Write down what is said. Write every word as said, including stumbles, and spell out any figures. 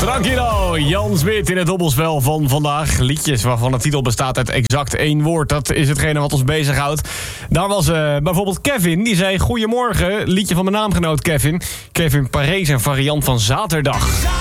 Tranquilo, Jan Smit in het dobbelspel van vandaag. Liedjes waarvan de titel bestaat uit exact één woord. Dat is hetgene wat ons bezighoudt. Daar was uh, bijvoorbeeld Kevin, die zei... Goedemorgen, liedje van mijn naamgenoot Kevin. Kevin Paré, een variant van zaterdag.